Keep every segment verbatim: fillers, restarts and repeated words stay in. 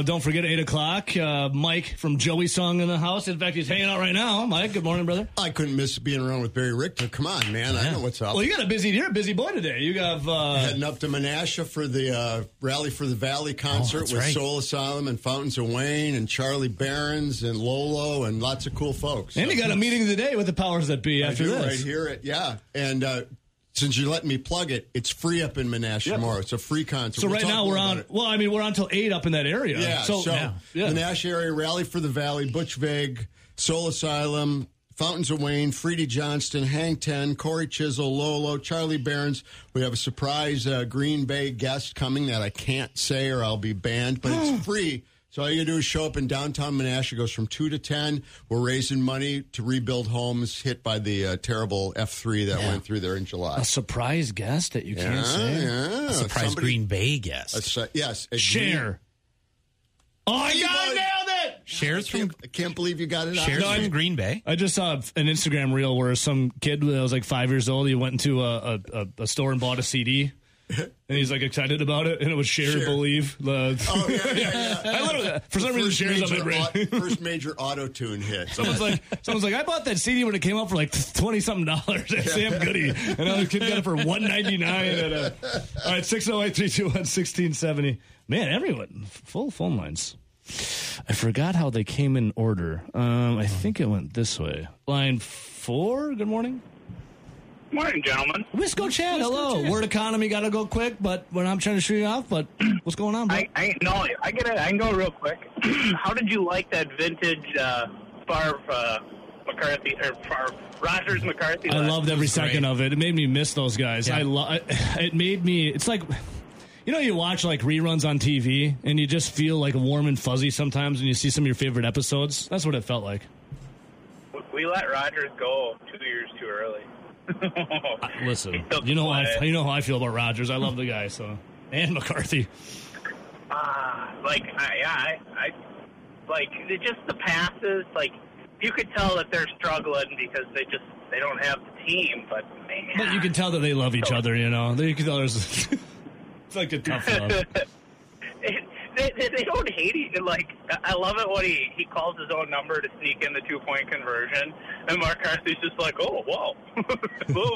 Don't forget, eight o'clock, uh, Mike from Joey Song in the house. In fact, he's hanging out right now. Mike, good morning, brother. I couldn't miss being around with Barry Richter. Come on, man. Yeah. I know what's up. Well, you got a busy, you're a busy boy today. You got... Uh, Heading up to Menasha for the uh, Rally for the Valley concert oh, with right. Soul Asylum and Fountains of Wayne and Charlie Barons and Lolo and lots of cool folks. And so, you got a meeting today with the powers that be I after do this. right here. At, yeah. And... Uh, Since you let me plug it, it's free up in Menasha yep. tomorrow. It's a free concert. So we'll right now we're on, well, I mean, we're on till eight up in that area. Yeah, so, so yeah, yeah. Menasha area, Rally for the Valley, Butch Vig, Soul Asylum, Fountains of Wayne, Freddie Johnston, Hang Ten, Corey Chisel, Lolo, Charlie Barons. We have a surprise uh, Green Bay guest coming that I can't say or I'll be banned, but it's free. So all you do is show up in downtown Menasha. It goes from two to ten. We're raising money to rebuild homes hit by the uh, terrible F three that yeah. went through there in July. A surprise guest that you yeah, can't say. Yeah. A surprise Somebody, Green Bay guest. A su- yes. A Cher. Green, oh, I got it, nailed it! Cher's I can't, from... I can't believe you got it out. Cher's from Green Bay? I just saw an Instagram reel where some kid that was like five years old, he went into a, a, a store and bought a C D. And he's like excited about it, and it was Cher, Cher. Believe. The, oh yeah, yeah, yeah. I literally, for some reason, Cher's on my brain. Au- first major auto-tune hit. Someone's like, someone's like, I bought that C D when it came out for like twenty something dollars at Sam Goody, and another kid got it for one ninety nine. At a, all right, six zero eight three two one sixteen seventy. Man, everyone full phone lines. I forgot how they came in order. Um, I think it went this way. Line four. Good morning. Morning, gentlemen. Wisco Chad, hello. Word economy got to go quick, but when I'm trying to shoot you off, but what's going on, bro? I, I no, I get it. I can go real quick. How did you like that vintage uh, Favre uh, McCarthy or Favre, Rodgers McCarthy? I loved every second great. of it. It made me miss those guys. Yeah. I lo- It made me. It's like, you know, you watch like reruns on T V, and you just feel like warm and fuzzy sometimes when you see some of your favorite episodes. That's what it felt like. We let Rodgers go two years too early. uh, listen, you know how I, you know how I feel about Rodgers. I love the guy, so and McCarthy. Ah, uh, like I, yeah, I, I like it just the passes. Like you could tell that they're struggling because they just they don't have the team. But man, but you can tell that they love each other. You know, you can tell there's it's like a tough love. it, they, they, they don't hate each other. Like I love it when he, he calls his own number to sneak in the two point conversion, and Mark Carthy's just like, oh wow, well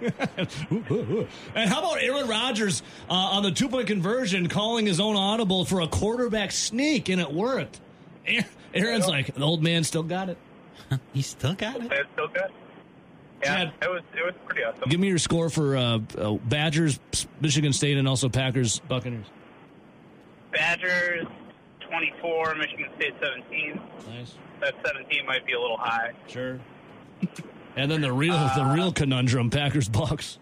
fun. And how about Aaron Rodgers uh, on the two point conversion calling his own audible for a quarterback sneak, and it worked. Aaron's like, the old man still got it. He still got it. It's still good. Yeah, Chad, it was it was pretty awesome. Give me your score for uh, uh, Badgers, Michigan State, and also Packers, Buccaneers. Badgers twenty-four, Michigan State seventeen. Nice. That seventeen might be a little high. Sure. And then the real uh, the real conundrum, Packers Bucks.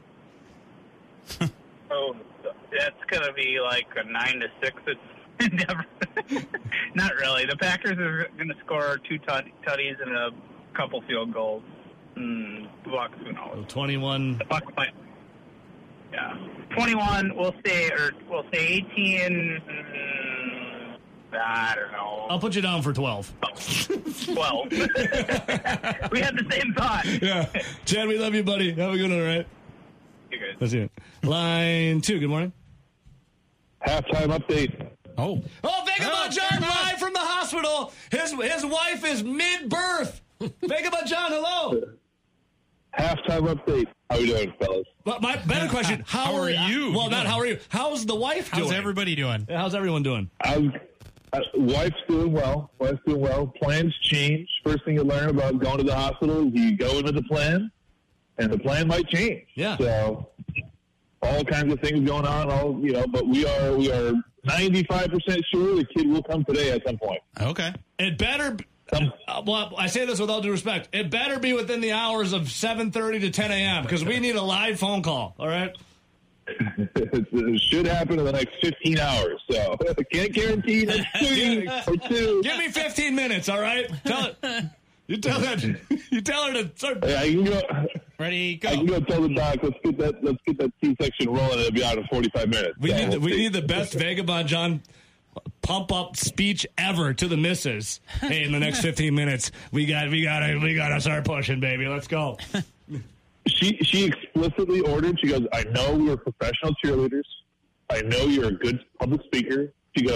Oh, that's gonna be like a nine to six. It's never. Not really. The Packers are gonna score two tut- tutties and a couple field goals. Mm, Bucks, who knows? So twenty-one. The Bucks might. Yeah, twenty-one. We'll say, or we'll say eighteen. Mm, I don't know. I'll put you down for twelve. twelve. We had the same thought. Yeah, Chad, we love you, buddy. Have a good one, all right? You good? Let's see it. Line two. Good morning. Halftime update. Oh, oh, Vagabond John live from the hospital. His his wife is mid-birth. Vagabond John, hello. Halftime update. How we doing, fellas? But my better question: How, how are you? Well, you not doing? how are you? How's the wife doing? How's everybody doing? Yeah, how's everyone doing? I'm, uh, wife's doing well. Wife's doing well. Plans change. First thing you learn about going to the hospital is you go into the plan, and the plan might change. Yeah. So all kinds of things going on. All you know, but we are we are ninety-five percent sure the kid will come today at some point. Okay. It better. Uh, well, I say this with all due respect. It better be within the hours of seven thirty to ten a.m. because we need a live phone call. All right. It should happen in the next fifteen hours. So I can't guarantee that's two or two. Give me fifteen minutes. All right. Tell it. You tell her. You tell her to start. Hey, I can go. Ready, go. I can go tell the doc. Let's get that. Let's get that C-section rolling. It'll be out in forty-five minutes. We so need. The, we'll we see. need the best Vagabond John pump up speech ever to the missus. Hey, in the next fifteen minutes, we got. We got to. We got to start pushing, baby. Let's go. She she explicitly ordered. She goes, I know we're professional cheerleaders. I know you're a good public speaker. She goes,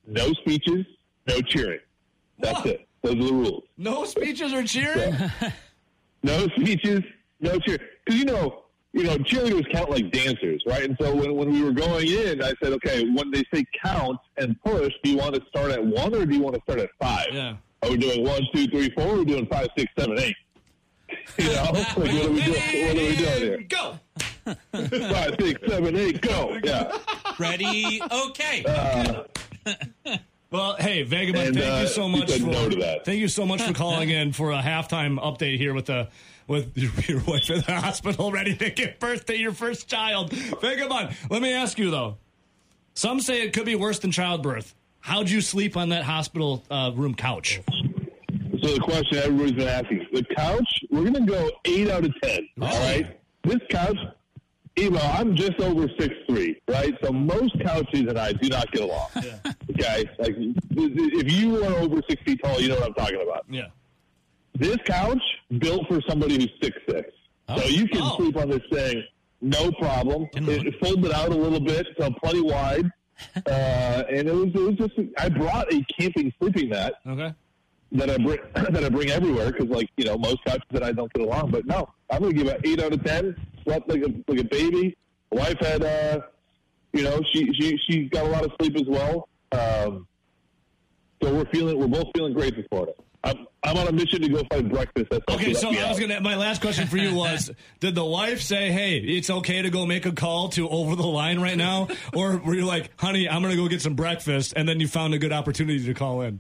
no speeches, no cheering. That's What? it. Those are the rules. No speeches or cheering? No speeches, no cheer. Because, you know, you know, cheerleaders count like dancers, right? And so when, when we were going in, I said, okay, when they say count and push, do you want to start at one or do you want to start at five? Yeah. Are we doing one, two, three, four? Or are we doing five, six, seven, eight? You know, like, what are we doing? What are we doing here? Go. Five, six, seven, eight, go. Yeah. Ready? Okay. Uh, Well, hey, Vagabond, And, thank uh, you so he much said for no to that. thank you so much for calling in for a halftime update here with the with your wife in the hospital, ready to give birth to your first child. Vagabond, let me ask you though. Some say it could be worse than childbirth. How'd you sleep on that hospital uh, room couch? So the question everybody's been asking, the couch, we're going to go eight out of ten, all right? This couch, you know, I'm just over six three, right? So most couches and I do not get along, Yeah. okay? Like, if you are over six feet tall, you know what I'm talking about. Yeah. This couch, built for somebody who's six six. Oh. So you can Oh. sleep on this thing, no problem. Didn't It, it folded out a little bit, so plenty wide. Uh, and it was, it was just, I brought a camping sleeping mat Okay. that I bring that I bring everywhere because, like, you know, most couches that I don't get along. But no, I'm going to give it eight out of ten. Slept like a like a baby. My wife had, uh, you know, she she she got a lot of sleep as well. Um, so we're feeling we're both feeling great this morning. I'm I'm on a mission to go find breakfast. That's Okay, so me I was out. gonna. My last question for you was: did the wife say, "Hey, it's okay to go make a call to Over the Line right now," or were you like, "Honey, I'm gonna go get some breakfast," and then you found a good opportunity to call in?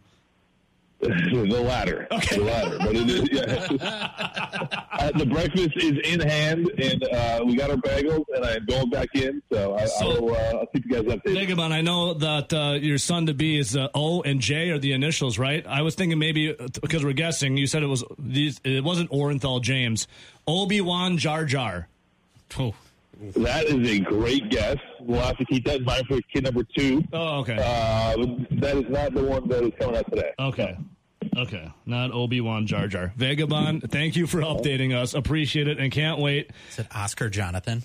The latter. Okay. The latter. But it is, yeah. uh, the breakfast is in hand, and uh, we got our bagels, and I'm going back in, so, I, So- I'll, uh, I'll keep you guys updated. Vagabond, I know that uh, your son to be is uh, O and J are the initials, right? I was thinking maybe uh, because we're guessing, you said it was these. It wasn't Orenthal James. Obi-Wan Jar Jar. Oh. That is a great guess. We'll have to keep that in mind for kid number two. Oh, okay. Uh, that is not the one that is coming out today. Okay. Okay. Not Obi-Wan Jar Jar. Vagabond, thank you for updating us. Appreciate it and can't wait. Is it Oscar Jonathan?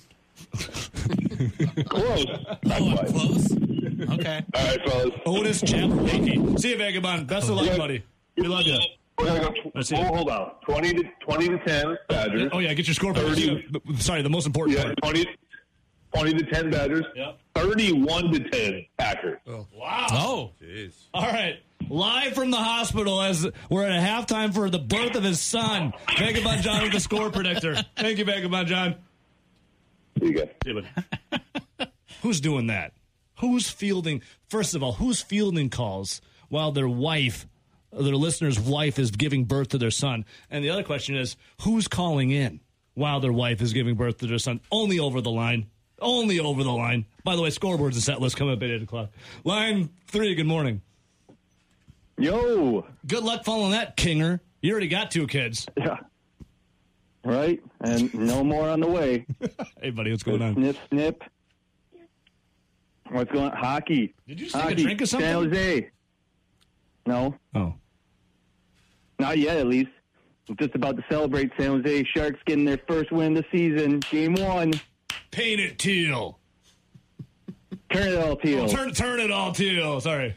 Close. Not Oh, quite. close? Okay. All right, fellas. Otis Jabberwocky. See you, Vagabond. Best of luck, Yeah. buddy. We love you. We're gonna go. Let's see. Oh, hold on. Twenty to twenty to ten Badgers. Oh, yeah, get your score. thirty. Sorry, the most important Yeah, part. twenty, twenty to ten Badgers. Yep. Thirty-one to ten Packers. Wow. Oh. All right. Live from the hospital as we're at a halftime for the birth of his son. Vagabond John with the score predictor. Thank you, Vagabond John. There you go. See you, buddy. Who's doing that? Who's fielding? First of all, who's fielding calls while their wife, their listener's wife, is giving birth to their son? And the other question is, who's calling in while their wife is giving birth to their son? Only Over the Line. Only Over the Line. By the way, scoreboards and set list coming up at eight o'clock. Line three, good morning. Yo, Good luck following that, Kinger. You already got two kids. yeah, right, and no more on the way. Hey, buddy, what's going on? Snip, snip. What's going on? Hockey. Did you just take a Hockey. drink of something? San Jose. No, Oh. not yet. At least. I'm just about to celebrate San Jose Sharks getting their first win of the season. Game one. Paint it teal. Turn it all teal. Oh, turn, turn it all teal. Sorry.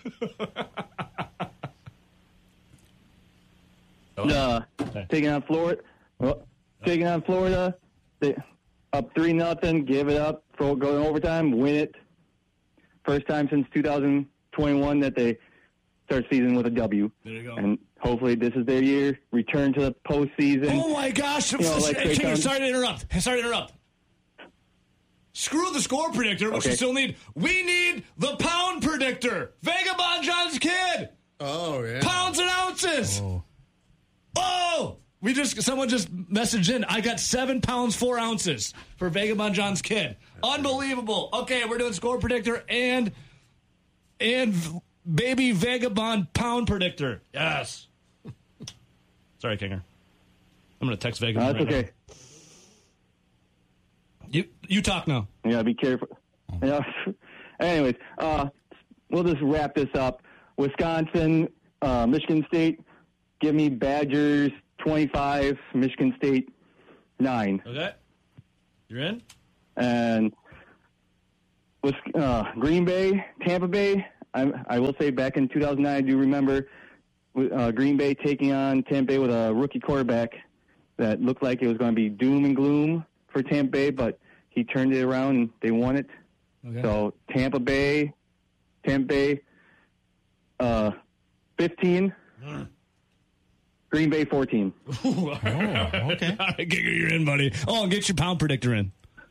uh, taking on Florida. Well, taking on Florida. They, up three nothing. Give it up. For going overtime. Win it. First time since two thousand twenty-one that they start season with a W. There you go. And hopefully this is their year. Return to the postseason. Oh, my gosh. You know, like Hey, Trey Kinger, Songz. sorry to interrupt. Sorry to interrupt. Screw the score predictor, which we Okay. still need. We need the pound predictor. Vagabond John's kid. Oh, yeah. Pounds and ounces. Oh. Oh, we just someone just messaged in. I got seven pounds four ounces for Vagabond John's kid. Unbelievable. Okay, we're doing score predictor and and v- baby Vagabond pound predictor. Yes. Sorry, Kinger. I'm gonna text No, Vagabond. that's right okay. now. You you talk now. You gotta be careful. Yeah. Anyways, uh, we'll just wrap this up. Wisconsin, uh, Michigan State. Give me Badgers twenty-five, Michigan State nine, Okay. You're in. and with uh, Green Bay, Tampa Bay. I, I will say back in two thousand nine, I do remember uh, Green Bay taking on Tampa Bay with a rookie quarterback that looked like it was going to be doom and gloom for Tampa Bay, but he turned it around and they won it. Okay. So Tampa Bay, Tampa Bay, uh, fifteen. Mm. Green Bay fourteen. Ooh, all right. Oh, okay. All right, Giga, you're in, buddy. Oh, and get your pound predictor in.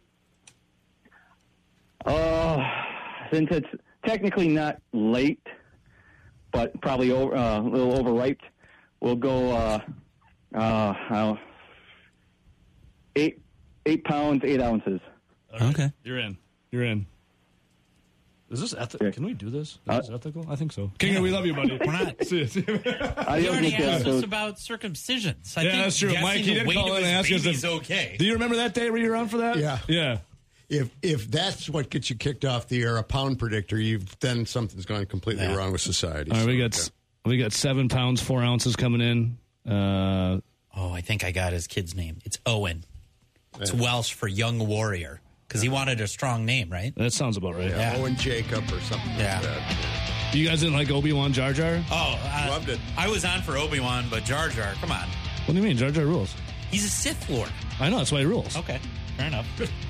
Uh, since it's technically not late, but probably over, uh, a little overripe, we'll go uh, uh, uh, eight eight pounds, eight ounces. All right. Okay. You're in. You're in. Is this ethical? Yeah. Can we do this? Is Uh, this ethical? I think so. Kinga, we love you, buddy. We're not. See you. See you. You Adios, already Mister asked us Astros. about circumcisions. I Yeah, think that's true. guessing Mike, he the did weight call of in and his ask us baby's if- okay. Do you remember that day? Were you around for that? Yeah. Yeah. If if that's what gets you kicked off the air, a pound predictor, you've then something's going completely Yeah. wrong with society. All right, So, we got okay. we got seven pounds four ounces coming in. Uh, Oh, I think I got his kid's name. It's Owen. It's Welsh for young warrior because he wanted a strong name, right? that sounds about right. Yeah, Yeah. Owen Jacob or something Yeah. like that. You guys didn't like Obi-Wan Jar Jar? Oh, uh, Loved it. I was on for Obi-Wan, but Jar Jar, come on. What do you mean? Jar Jar rules. He's a Sith Lord. I know, that's why he rules. Okay, fair enough.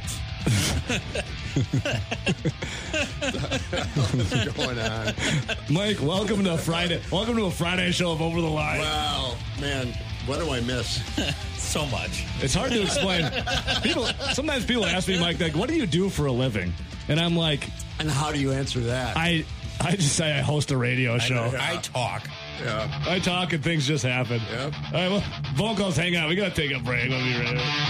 What's going on? Mike, welcome to Friday. Welcome to a Friday show of Over the Line. Wow, man, what do I miss? So much. It's hard to explain. People sometimes people ask me, Mike, like, what do you do for a living? And I'm like, And how do you answer that? I I just say I host a radio show. I, I talk. yeah. I talk and things just happen. Yep. All right, well, phone calls hang out. We got to take a break. We'll be right back.